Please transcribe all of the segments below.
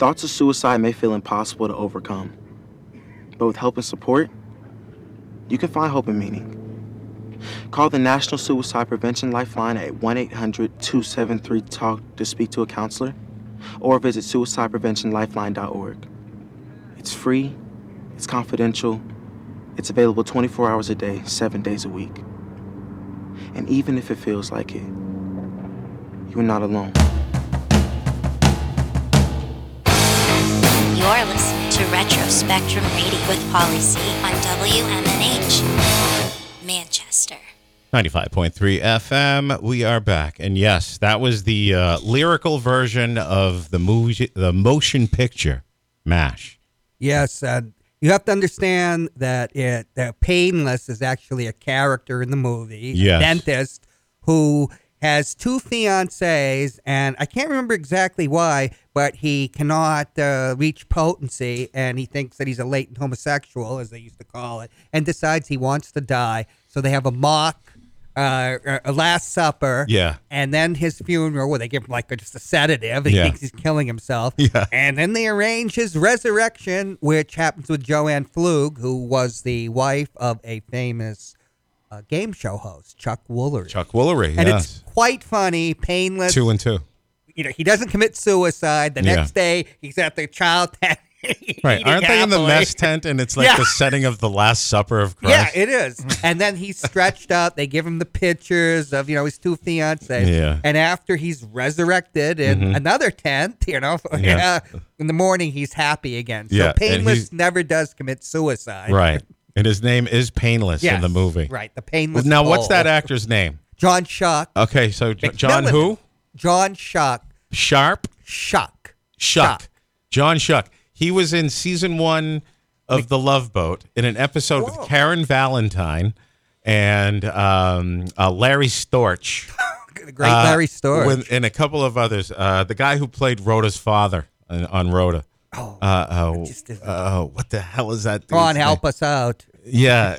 Thoughts of suicide may feel impossible to overcome, but with help and support, you can find hope and meaning. Call the National Suicide Prevention Lifeline at 1-800-273-TALK to speak to a counselor, or visit suicidepreventionlifeline.org. It's free, it's confidential, it's available 24 hours a day, 7 days a week. And even if it feels like it, you are not alone. You're listening to Retro Spectrum Radio with Polly C on WMNH, Manchester. 95.3 FM. We are back, and yes, that was the lyrical version of the motion picture MASH. Yes, you have to understand that Painless is actually a character in the movie, Yes. a dentist who has two fiancées, and I can't remember exactly why, but he cannot reach potency, and he thinks that he's a latent homosexual, as they used to call it, and decides he wants to die. So they have a mock a Last Supper, Yeah. and then his funeral where they give him like just a sedative. He Yeah. thinks he's killing himself, Yeah. and then they arrange his resurrection, which happens with Joanne Flug, who was the wife of a famous game show host, Chuck Woolery. Chuck Woolery, And yes. it's quite funny, painless. 2 and 2. You know, he doesn't commit suicide. The Yeah. next day, he's at the child tent. Right. eating Aren't they in the happily. mess tent, and it's like Yeah. the setting of the Last Supper of Christ? Yeah, it is. And then he's stretched out. They give him the pictures of, his two fiancées. Yeah. And after he's resurrected in another tent, Yeah. in the morning, he's happy again. So Yeah, and Painless he's- never does commit suicide. Right. And his name is Painless Yes, in the movie. Right. The Painless Now, what's Pole. that actor's name? John Shuck. Okay, so John McMillan. who? John Shuck. Sharp? Shuck. Shuck. John Shuck. He was in season 1 of The Love Boat in an episode with Karen Valentine and Larry Storch. The great Larry Storch. And a couple of others. The guy who played Rhoda's father on Rhoda. What the hell is that? Come on, dude's name? help us out. Yeah.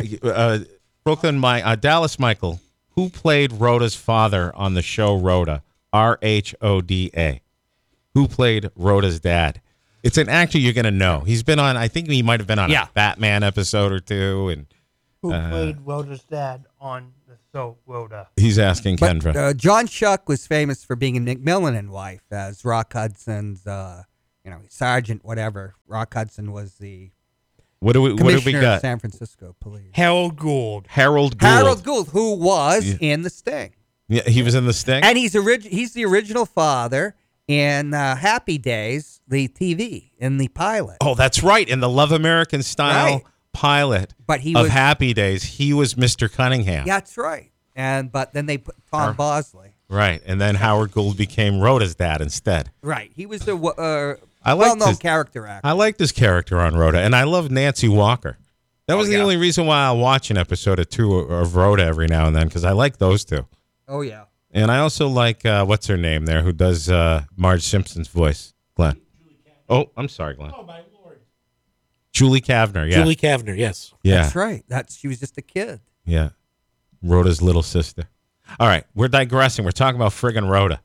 Dallas Michael, who played Rhoda's father on the show Rhoda, RHODA, who played Rhoda's dad. It's an actor you're going to know. He's been on, I think he might have been on a Batman episode or two. And Who played Rhoda's dad on the show Rhoda? he's asking But, Kendra. John Shuck was famous for being in McMillan and Wife as Rock Hudson's, sergeant, whatever. Rock Hudson was the What do we commissioner of got? San Francisco Police. Harold Gould. Harold Gould. Harold Gould, who was in The Sting. Yeah, he was in The Sting? And he's the original father in Happy Days, the TV, in the pilot. Oh, that's right. In the Love American Style Right. pilot But he of was- Happy Days, he was Mr. Cunningham. Yeah, that's right. But then they put Tom Bosley. Right. And then Howard Gould became Rhoda's dad instead. Right. He was the I liked well-known his- character actor. I liked his character on Rhoda, and I love Nancy Walker. That was the only reason why I watch an episode or two of Rhoda every now and then, because I like those two. Oh, yeah. And I also like, what's her name there, who does Marge Simpson's voice, Glenn. Oh, I'm sorry, Glenn. Oh, my Lord. Julie Kavner, yeah. Julie Kavner, yes. Yeah. That's right. She was just a kid. Yeah. Rhoda's little sister. All right, we're digressing. We're talking about friggin' Rhoda.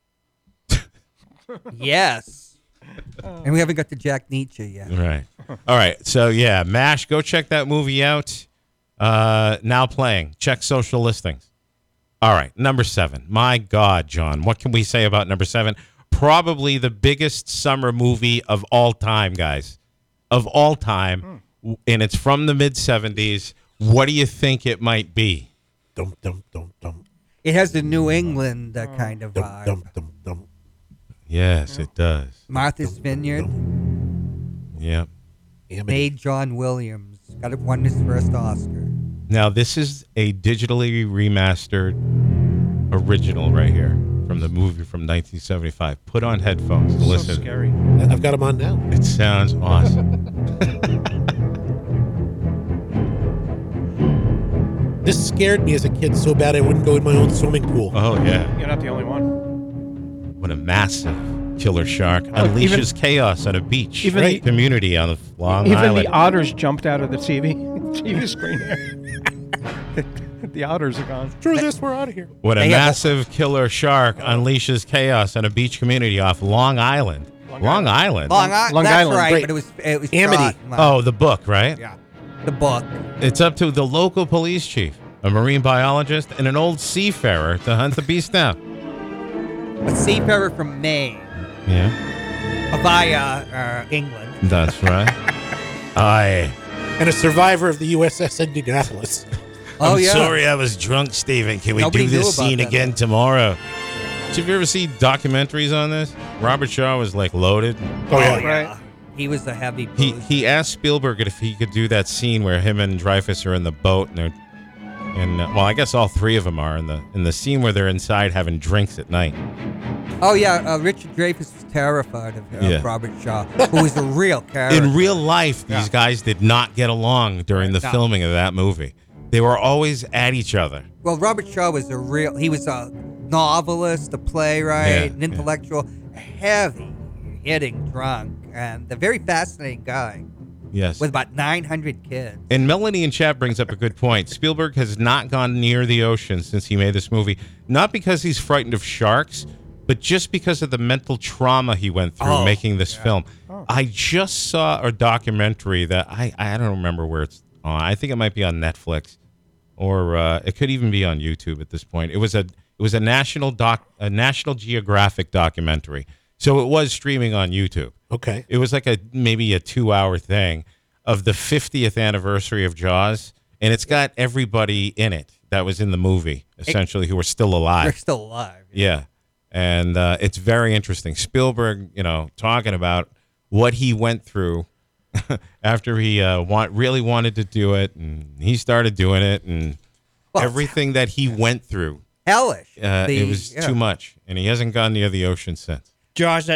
Yes. And we haven't got to Jack Nietzsche yet. Right. All right. So, yeah, MASH, go check that movie out. Now playing. Check social listings. All right. Number 7. My God, John. What can we say about number 7? Probably the biggest summer movie of all time, guys. Of all time. And it's from the mid-'70s. What do you think it might be? Dum, dum, dum, dum. It has the New England kind of Dum, vibe. dum, dum, dum. Yes, it does. Martha's Vineyard Yep. made John Williams. Won his first Oscar. Now, this is a digitally remastered original right here from the movie from 1975. Put on headphones to listen. Scary. I've got them on now. It sounds awesome. This scared me as a kid so bad I wouldn't go in my own swimming pool. Oh, yeah. You're not the only one. What a massive killer shark unleashes chaos on a beach even the- community on the Long Even Island. the otters jumped out of the TV screen here. The otters are gone. Screw this, we're out of here. What a They have- massive killer shark unleashes chaos on a beach community off Long Island. Long Island. Long Long that's Island, right, right. but it was Amity. shot in, Oh, the book, right? yeah, the book. It's up to the local police chief, a marine biologist, and an old seafarer to hunt the beast down. A seafarer from Maine Yeah, via England. that's right. Aye. And a survivor of the USS Indianapolis. Oh, yeah. Sorry I was drunk, Stephen. Can we Nobody do knew this about scene that, again though. tomorrow? Did you ever see documentaries on this? Robert Shaw was like loaded. Oh, yeah. Yeah. He was a heavy He booze. he asked Spielberg if he could do that scene where him and Dreyfuss are in the boat and they're well, I guess all three of them are in the scene where they're inside having drinks at night. Oh, yeah. Richard Dreyfuss was terrified of Yeah. Robert Shaw, who was a real character. In real life, these guys did not get along during the No. filming of that movie. They were always at each other. Well, Robert Shaw was he was a novelist, a playwright, Yeah, an intellectual, a heavy-hitting drunk, and a very fascinating guy Yes. with about 900 kids. And Melanie and Chat brings up a good point. Spielberg has not gone near the ocean since he made this movie, not because he's frightened of sharks, but just because of the mental trauma he went through making this film. I just saw a documentary that I don't remember where it's on. I think it might be on Netflix, or it could even be on YouTube at this point. It was a National Geographic documentary, so it was streaming on YouTube. Okay. It was like maybe a 2-hour thing of the 50th anniversary of Jaws, and it's got everybody in it that was in the movie, essentially, who are still They're alive. still alive. Yeah, and it's very interesting. Spielberg, talking about what he went through after he really wanted to do it, and he started doing it, and Well, everything that he went through, hellish. it was too much, and he hasn't gone near the ocean since. Jaws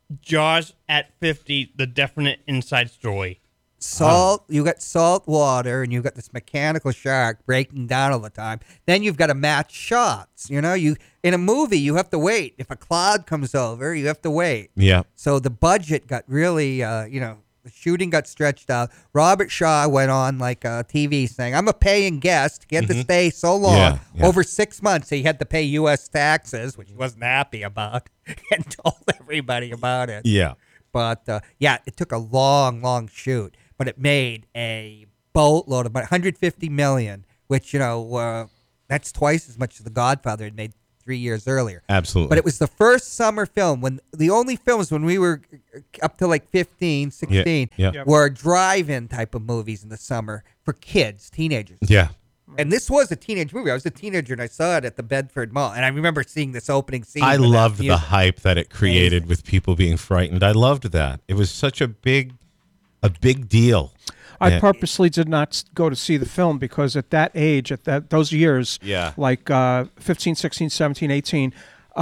at 50, the definite inside story. Salt, you got salt water, and you've got this mechanical shark breaking down all the time. Then you've got to match shots. You in a movie, you have to wait. If a cloud comes over, you have to wait. Yeah. So the budget got really, the shooting got stretched out. Robert Shaw went on like a TV saying, I'm a paying guest. He had to stay so long, Yeah. over 6 months. He had to pay U.S. taxes, which he wasn't happy about, and told everybody about it. Yeah. But, it took a long, long shoot. But it made a boatload of money, $150 million, which, that's twice as much as The Godfather had made 3 years earlier. Absolutely. But it was the first summer film when the only films when we were up to like 15, 16 Yeah. were drive-in type of movies in the summer for kids, teenagers. Yeah. And this was a teenage movie. I was a teenager and I saw it at the Bedford Mall. And I remember seeing this opening scene. I with that loved the music. hype that it created with people being frightened. I loved that. It was such a big deal. I Yeah. purposely did not go to see the film because at that age, those years, Yeah. like 15, 16, 17, 18,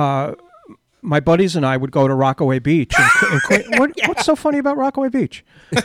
my buddies and I would go to Rockaway Beach. What's so funny about Rockaway Beach?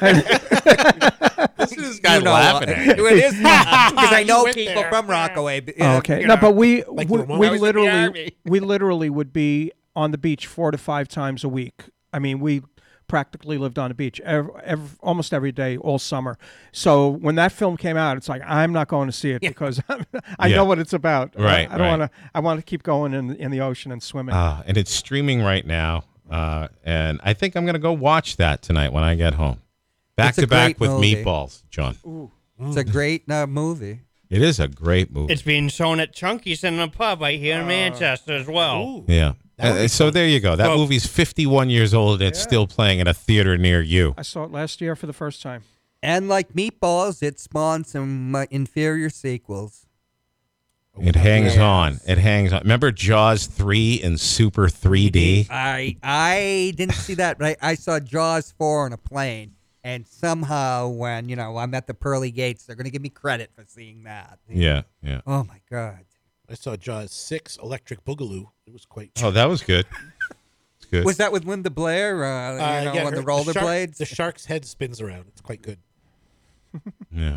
This is guy laughing at you. It is because I know went people there. from Rockaway. Oh, okay. No, but we Vermont. we I was in the Army. literally would be on the beach 4 to 5 times a week. I mean, we practically lived on the beach almost every day all summer. So when that film came out, it's like I'm not going to see it because I Yeah. know what it's about. Right, I don't right. want to. I want to keep going in the ocean and swimming. And it's streaming right now. And I think I'm going to go watch that tonight when I get home. Back It's a to back great with movie. meatballs, John. It's a great movie. It is a great movie. It's being shown at Chunky's in a pub right here in Manchester as well. Yeah. So there you go. That Well- movie's 51 years old and it's still playing at a theater near you. I saw it last year for the first time. And like Meatballs, it spawned some inferior sequels. It hangs on. It hangs on. Remember Jaws 3 in Super 3D? I didn't see that, but I saw Jaws 4 on a plane. And somehow when, I'm at the pearly gates, they're going to give me credit for seeing that. Yeah, yeah. Oh, my God. I saw Jaws 6, Electric Boogaloo. It was quite. Oh, that was good. It's good. Was that with Linda Blair, on the rollerblades? The shark's head spins around. It's quite good. Yeah.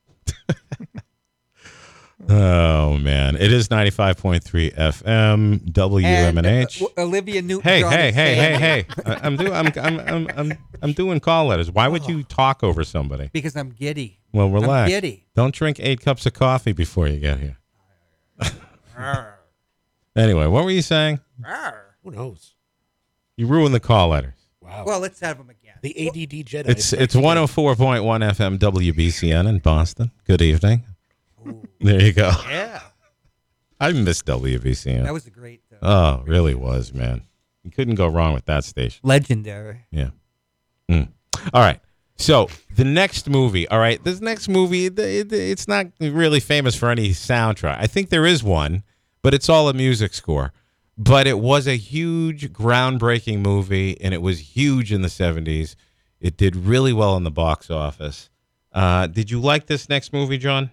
Oh, man. It is 95.3 FM, WMNH. Olivia Newton-John. Hey. I'm doing call letters. Why would you talk over somebody? Because I'm giddy. Well, relax. I'm giddy. Don't drink 8 cups of coffee before you get here. Anyway, what were you saying? Who knows? You ruined the call letters. Wow. Wow. Well, let's have them again. The ADD Jedi. It's 104.1 FM WBCN in Boston. Good evening. There you go. Yeah, I miss WBCN. that was a great, Oh, really was, man. You couldn't go wrong with that station. legendary. Yeah. All right. So the next movie, all right, this next movie, it's not really famous for any soundtrack. I think there is one, but it's all a music score. But it was a huge, groundbreaking movie, and it was huge in the 70s. It did really well in the box office. Did you like this next movie, John?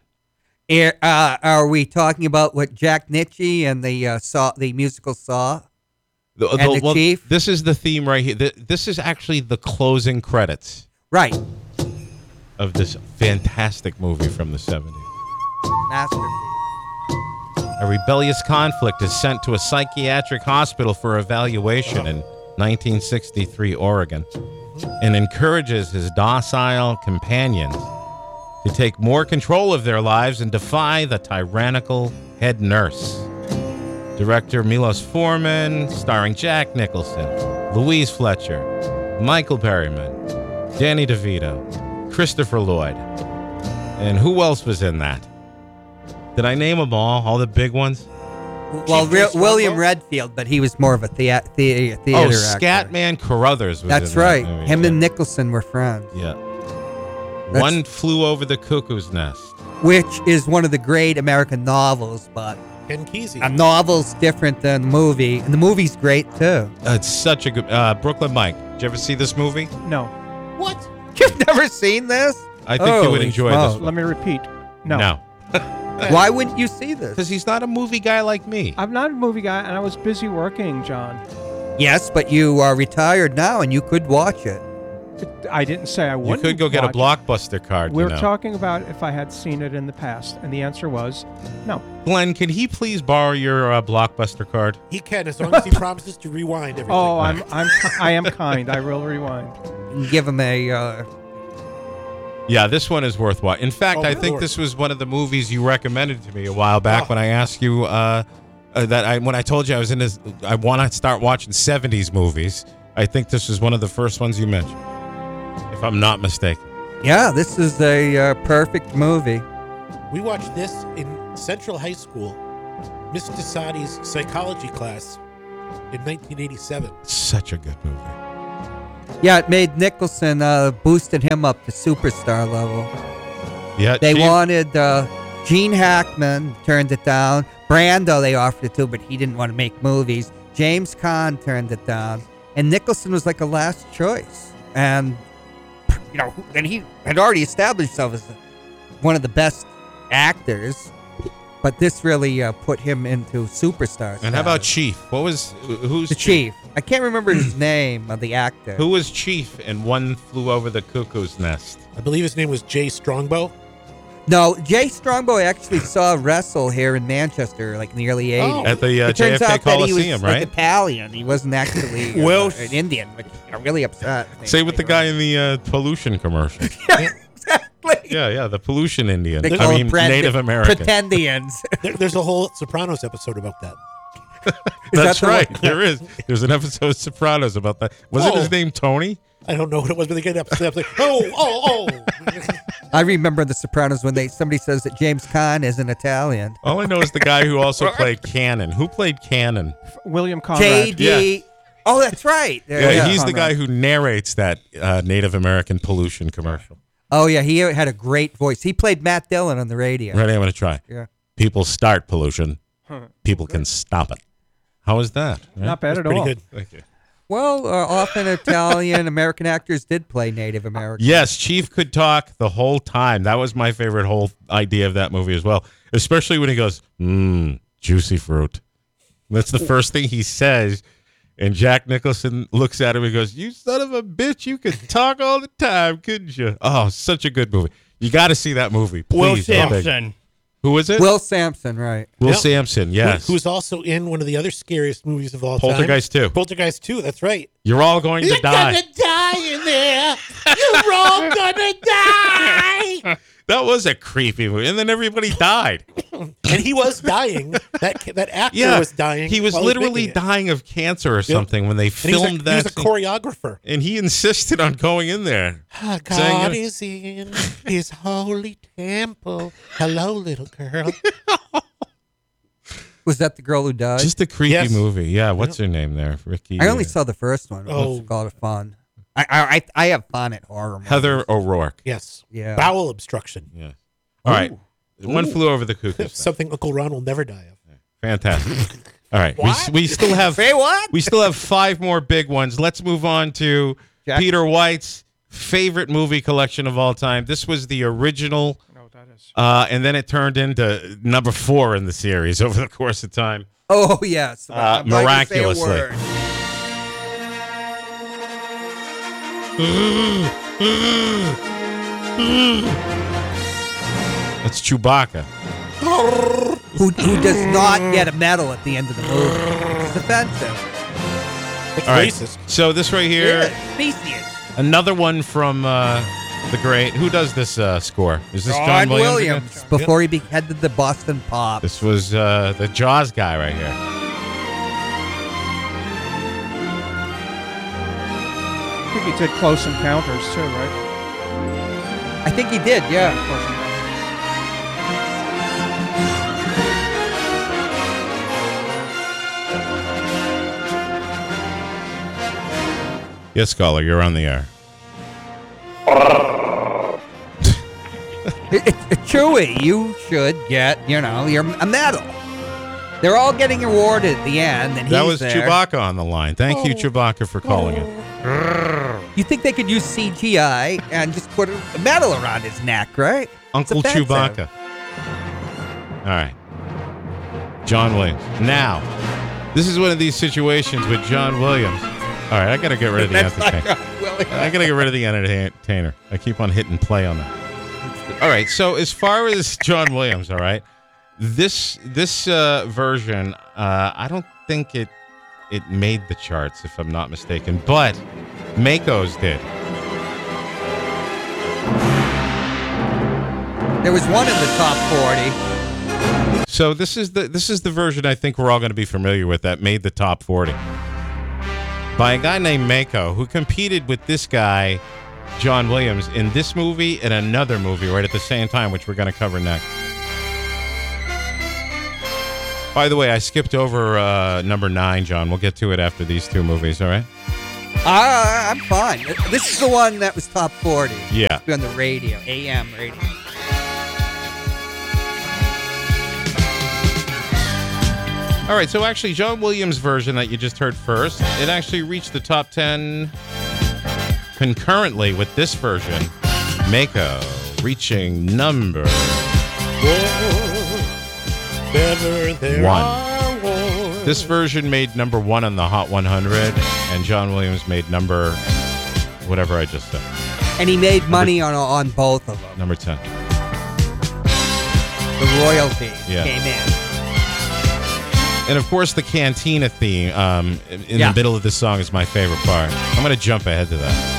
Are we talking about what Jack Ritchie and the musical Saw? And the Chief? This is the theme right here. This is actually the closing credits Right. of this fantastic movie from the 70s. Masterpiece. A rebellious conflict is sent to a psychiatric hospital for evaluation in 1963 Oregon and encourages his docile companions to take more control of their lives and defy the tyrannical head nurse. Director Milos Forman, starring Jack Nicholson, Louise Fletcher, Michael Perryman, Danny DeVito, Christopher Lloyd. And who else was in that? Did I name them all the big ones? Well, William Redfield, but he was more of a theater actor. Scatman Carruthers was That's in right. that movie. Him and Nicholson were friends. Yeah. One Flew Over the Cuckoo's Nest. Which is one of the great American novels, but Ken Kesey. a novel's different than the movie, and the movie's great too. It's such a good... Brooklyn Mike, did you ever see this movie? No. What? You've never seen this? I think you would Holy enjoy smokes. this Let me repeat. No. No. Why wouldn't you see this? Because he's not a movie guy like me. I'm not a movie guy, and I was busy working, John. Yes, but you are retired now, and you could watch it. I didn't say I You wouldn't. could go get a watch it. Blockbuster card. We're talking about if I had seen it in the past, and the answer was no. Glenn, can he please borrow your Blockbuster card? He can, as long as he promises to rewind everything. Oh, I am kind. I will rewind. And give him a. Yeah, this one is worthwhile. In fact, Oh, I my think Lord. this was one of the movies you recommended to me a while back when I asked you when I told you I was in this. I want to start watching 70s movies. I think this was one of the first ones you mentioned, if I'm not mistaken. Yeah, this is a perfect movie. We watched this in Central High School, Miss Desadi's psychology class in 1987. Such a good movie. Yeah, it made Nicholson boosted him up to superstar level. Yeah, They Chief, wanted Gene Hackman, turned it down. Brando they offered it to, but he didn't want to make movies. James Caan turned it down, and Nicholson was like a last choice. And and he had already established himself as one of the best actors. But this really put him into superstar And how about status. Chief? Who's the Chief? I can't remember his name of the actor. Who was Chief in One Flew Over the Cuckoo's Nest? I believe his name was Jay Strongbow. No, Jay Strongbow I actually saw wrestle here in Manchester, like in the early 80s. At the It turns JFK out that he Coliseum, was right? like Italian. He wasn't actually an Indian, which I'm really upset. Same with the guy in the pollution commercial. Exactly. Yeah, the pollution Indian. They I call mean, them Native American. Pretendians. There's a whole Sopranos episode about that. That's that the right. one? There is. There's an episode of Sopranos about that. Wasn't his name Tony? I don't know what it was, but they get up. Like, oh. I remember The Sopranos when somebody says that James Caan is an Italian. All I know is the guy who also played Cannon. Who played Cannon? William Conrad. J.D. Oh, that's right. Yeah, he's the Conrad. guy who narrates that Native American pollution commercial. Oh, yeah. He had a great voice. He played Matt Dillon on the radio. Ready? I'm going to try. Yeah. People start pollution. People can stop it. How is that? Not bad at Pretty all. good. Thank you. Well, often Italian American actors did play Native American. Yes, Chief could talk the whole time. That was my favorite whole idea of that movie as well. Especially when he goes, juicy fruit. That's the first thing he says. And Jack Nicholson looks at him and goes, you son of a bitch, you could talk all the time, couldn't you? Oh, such a good movie. You got to see that movie. Will Please. Sampson. Who is it? Will Sampson, right. Will Yep. Sampson, yes. Who's also in one of the other scariest movies of all time. Poltergeist 2. Poltergeist 2, that's right. You're all going to die. die in there. You're all gonna die. movie? That was a creepy movie. And then everybody died. And he was dying. That actor was dying. He was while literally making it. dying of cancer or something when they And filmed that. He was a scene. choreographer. And he insisted on going in there. God Saying- is in his holy temple. Hello, little girl. Was that the girl who died? Just a creepy Yes. movie. Yeah, what's her name there? Ricky. I only saw the first one. It Oh. was a lot of fun. I have fun at horror movies. Heather O'Rourke. Yes. Yeah. Bowel obstruction. Yeah. All right. One Ooh. flew over the cuckoo's nest. Something Uncle Ron will never die of. Fantastic. All right. What? We still have Say what? We still have 5 more big ones. Let's move on to Jack- Peter White's favorite movie collection of all time. This was the original, I know what that is. and then it turned into number 4 in the series over the course of time. Oh yes. I'm not gonna say a Miraculously. word. It's Chewbacca. Who does not get a medal at the end of the movie? It's offensive. It's All right. racist. So this right here, Specious. another one from the great. Who does this score? Is this John John Williams? Williams. again? Before he headed the Boston Pop. This was the Jaws guy right here. I think he did Close Encounters too, right? I think he did. Yeah. Close Encounters. Yes, Scholar, you're on the air. Chewie, you should get, a medal. They're all getting awarded at the end, and That he's was there. Chewbacca on the line. Thank you, Chewbacca, for calling it. You think they could use CGI and just put a medal around his neck, right? Uncle offensive. Chewbacca. All right. John Williams. Now, this is one of these situations with John Williams. All right, I got to get rid of the entertainer. I got to get rid of the entertainer. I keep on hitting play on that. All right, so as far as John Williams, all right, this version, I don't think it made the charts, if I'm not mistaken, but Mako's did. There was one in the top 40. So this is the version I think we're all going to be familiar with that made the top 40 by a guy named Mako who competed with this guy, John Williams, in this movie and another movie right at the same time, which we're going to cover next. By the way, I skipped over number 9, John. We'll get to it after these 2 movies, all right? I'm fine. This is the one that was top 40. Yeah. On the radio, AM radio. All right, so actually, John Williams' version that you just heard first, it actually reached the top 10 concurrently with this version, Mako, reaching number Never there 1. are wars. This version made number 1 on the Hot 100, and John Williams made number whatever I just said, And he made money on both of them. number 10. The royalty Yeah. came in. And of course, the Cantina theme in the middle of this song is my favorite part. I'm going to jump ahead to that.